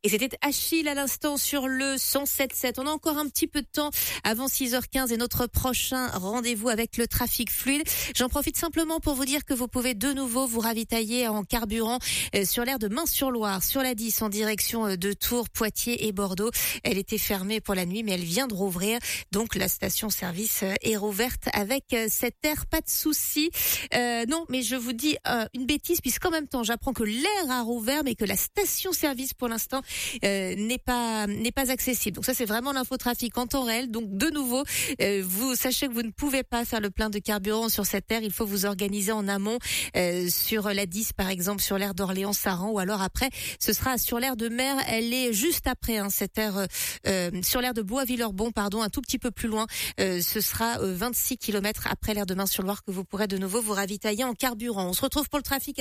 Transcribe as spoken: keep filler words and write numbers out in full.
Et c'était Achille à l'instant sur le cent sept sept. On a encore un petit peu de temps avant six heures quinze et notre prochain rendez-vous avec le trafic fluide. J'en profite simplement pour vous dire que vous pouvez de nouveau vous ravitailler en carburant sur l'aire de Main-sur-Loire, sur la dix en direction de Tours, Poitiers et Bordeaux. Elle était fermée pour la nuit, mais elle vient de rouvrir. Donc la station-service est rouverte avec cette aire, pas de souci. Euh, non, mais je vous dis euh, une bêtise, puisqu'en même temps, j'apprends que l'aire a rouvert, mais que la station-service, pour l'instant, euh, n'est pas n'est pas accessible. Donc ça, c'est vraiment l'infotrafic en temps réel. Donc de nouveau, euh, vous sachez que vous ne pouvez pas faire le plein de carburant sur cette aire. Il faut vous organiser en amont euh, sur la dix, par exemple, sur l'aire d'Orléans-Saran, ou alors après, ce sera sur l'aire de Mer. Elle est juste après hein, cette aire, euh, sur l'aire de Bois-Villerbon, pardon, un tout petit peu plus loin. Euh, ce sera euh, vingt-six kilomètres après l'aire de Main-sur-Loire que vous pourrez de nouveau vous ravitailler en carburant. On se retrouve pour le trafic.